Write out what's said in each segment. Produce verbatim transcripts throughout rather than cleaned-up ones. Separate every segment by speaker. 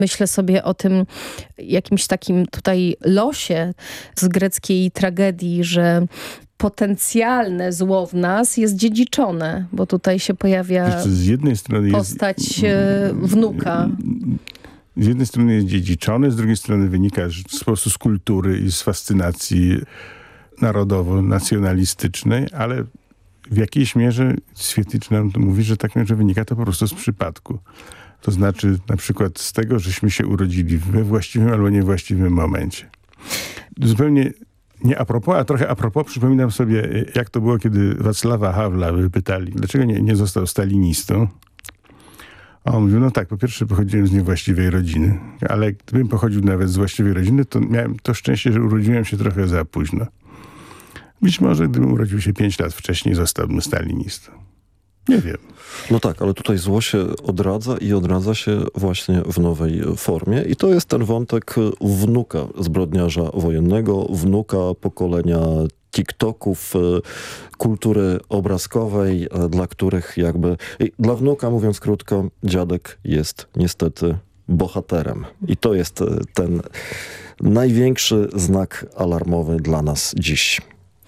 Speaker 1: Myślę sobie o tym jakimś takim tutaj losie z greckiej tragedii, że potencjalne zło w nas jest dziedziczone, bo tutaj się pojawia
Speaker 2: z jednej strony
Speaker 1: postać
Speaker 2: jest,
Speaker 1: wnuka.
Speaker 2: Z jednej strony jest dziedziczone, z drugiej strony wynika z, po prostu z kultury i z fascynacji narodowo-nacjonalistycznej, ale w jakiejś mierze Świetlicz nam mówi, że tak że wynika to po prostu z przypadku. To znaczy na przykład z tego, żeśmy się urodzili we właściwym albo niewłaściwym momencie. Zupełnie nie a propos, a trochę a propos przypominam sobie, jak to było, kiedy Wacława Hawla wypytali, dlaczego nie, nie został stalinistą. A on mówił, no tak, po pierwsze pochodziłem z niewłaściwej rodziny, ale gdybym pochodził nawet z właściwej rodziny, to miałem to szczęście, że urodziłem się trochę za późno. Być może gdybym urodził się pięć lat wcześniej, zostałbym stalinistą. Nie wiem.
Speaker 3: No tak, ale tutaj zło się odradza i odradza się właśnie w nowej formie. I to jest ten wątek wnuka zbrodniarza wojennego, wnuka pokolenia TikToków, kultury obrazkowej, dla których jakby... Dla wnuka, mówiąc krótko, dziadek jest niestety bohaterem. I to jest ten największy znak alarmowy dla nas dziś.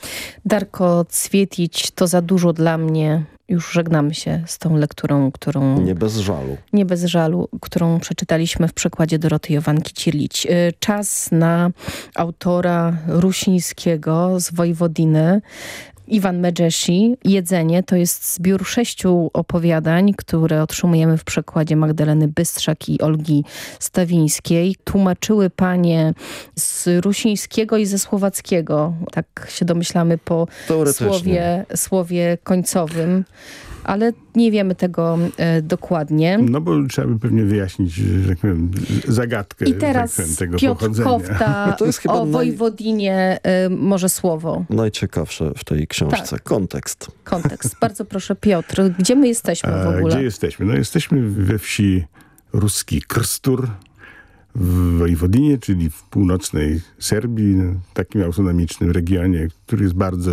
Speaker 1: Darko Cwietić, to za dużo dla mnie. Już żegnamy się z tą lekturą, którą...
Speaker 3: Nie bez żalu.
Speaker 1: Nie bez żalu, którą przeczytaliśmy w przekładzie Doroty Jowanki-Cierlić. Czas na autora Rusińskiego z Wojwodiny. Iwan Medżesi. Jedzenie to jest zbiór sześciu opowiadań, które otrzymujemy w przekładzie Magdaleny Bystrzak i Olgi Stawińskiej. Tłumaczyły panie z rusińskiego i ze słowackiego. Tak się domyślamy po słowie, słowie końcowym. Ale nie wiemy tego e, dokładnie.
Speaker 2: No bo trzeba by pewnie wyjaśnić, że tak powiem, zagadkę
Speaker 1: I teraz
Speaker 2: tak powiem, tego
Speaker 1: Piotr
Speaker 2: pochodzenia.
Speaker 1: Kofta
Speaker 3: no to jest chyba
Speaker 1: o
Speaker 3: naj...
Speaker 1: Wojwodinie e, może słowo.
Speaker 3: Najciekawsze w tej książce.
Speaker 1: Tak.
Speaker 3: Kontekst.
Speaker 1: Kontekst. Bardzo proszę, Piotr. Gdzie my jesteśmy w ogóle?
Speaker 2: A gdzie jesteśmy? No jesteśmy we wsi Ruski Krstur w Wojwodinie, czyli w północnej Serbii, takim autonomicznym regionie, który jest bardzo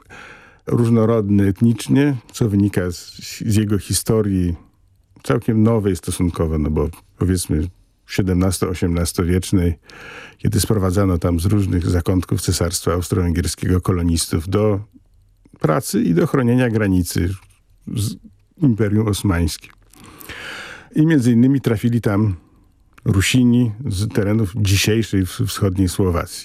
Speaker 2: różnorodny etnicznie, co wynika z, z jego historii całkiem nowej stosunkowo, no bo powiedzmy siedemnasto-osiemnastowiecznej, kiedy sprowadzano tam z różnych zakątków Cesarstwa Austro-Węgierskiego kolonistów do pracy i do chronienia granicy z Imperium Osmańskim. I między innymi trafili tam Rusini z terenów dzisiejszej wschodniej Słowacji.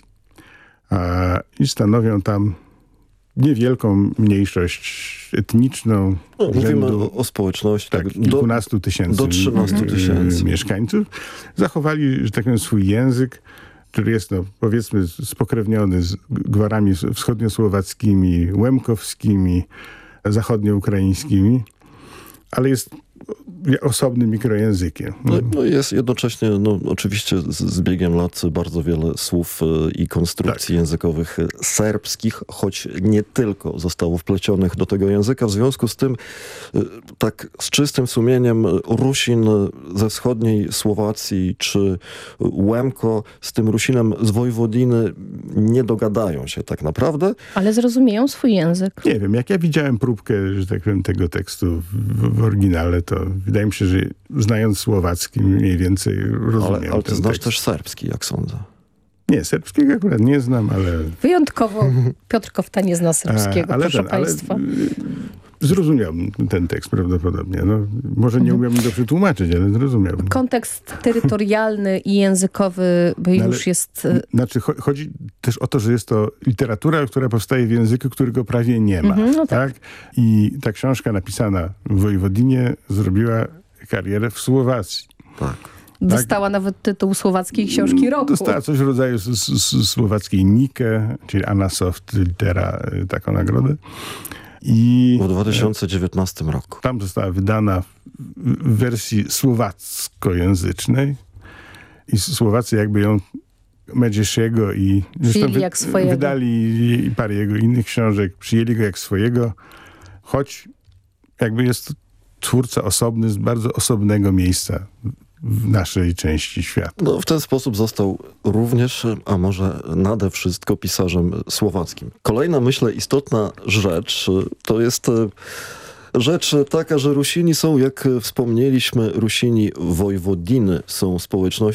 Speaker 2: A, I stanowią tam niewielką mniejszość etniczną.
Speaker 3: No, mówimy o, o społeczności.
Speaker 2: Tak,
Speaker 3: Tak,
Speaker 2: kilkunastu tysięcy
Speaker 3: do trzynastu tysięcy
Speaker 2: mieszkańców. Zachowali, że tak powiem, swój język, który jest, no, powiedzmy, spokrewniony z gwarami wschodniosłowackimi, łemkowskimi, zachodnioukraińskimi, ale jest osobnym mikrojęzykiem.
Speaker 3: No, no jest jednocześnie, no, oczywiście z, z biegiem lat bardzo wiele słów y, i konstrukcji tak. językowych serbskich, choć nie tylko zostało wplecionych do tego języka. W związku z tym y, tak z czystym sumieniem Rusin ze wschodniej Słowacji czy Łemko z tym Rusinem z Wojwodiny nie dogadają się tak naprawdę.
Speaker 1: Ale zrozumieją swój język.
Speaker 2: Nie wiem, jak ja widziałem próbkę, że tak powiem, tego tekstu w, w oryginale, to wydaje mi się, że znając słowacki mniej więcej rozumiem.
Speaker 3: Ale, ale ty znasz
Speaker 2: tekst.
Speaker 3: też serbski, jak sądzę.
Speaker 2: Nie, serbskiego akurat nie znam, ale...
Speaker 1: Wyjątkowo Piotr Kofta nie zna serbskiego,
Speaker 2: ale
Speaker 1: proszę
Speaker 2: ten,
Speaker 1: państwa.
Speaker 2: Ale zrozumiałbym ten tekst prawdopodobnie. No, może nie umiałbym go przetłumaczyć, ale zrozumiałbym.
Speaker 1: Kontekst terytorialny i językowy bo no, już jest...
Speaker 2: Znaczy chodzi też o to, że jest to literatura, która powstaje w języku, którego prawie nie ma. Mhm, no tak. tak? I ta książka napisana w Wojwodinie zrobiła karierę w Słowacji.
Speaker 3: Tak.
Speaker 1: Dostała tak? nawet tytuł słowackiej książki roku.
Speaker 2: Dostała coś w rodzaju s- s- słowackiej Nike, czyli Anasoft Litera, taką nagrodę. I
Speaker 3: w dwa tysiące dziewiętnastym roku.
Speaker 2: Tam została wydana w wersji słowackojęzycznej i Słowacy jakby ją Medżesiego i
Speaker 1: przyjęli jak swojego.
Speaker 2: Wydali parę jego innych książek, przyjęli go jak swojego, choć jakby jest twórca osobny z bardzo osobnego miejsca w naszej części świata.
Speaker 3: No, w ten sposób został również, a może nade wszystko pisarzem słowackim. Kolejna, myślę, istotna rzecz to jest Rzecz taka, że Rusini są, jak wspomnieliśmy, Rusini Wojwodiny są społecznością